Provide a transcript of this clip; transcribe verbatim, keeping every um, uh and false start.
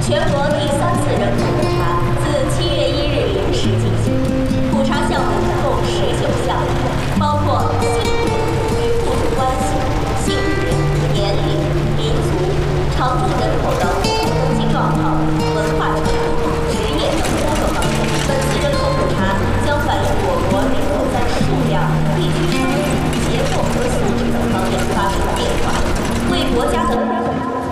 全国第三次人口普查自七月一日零时进行，普查项目共十九项，包括性别与父母关系、性别、年龄、民族、常住人口等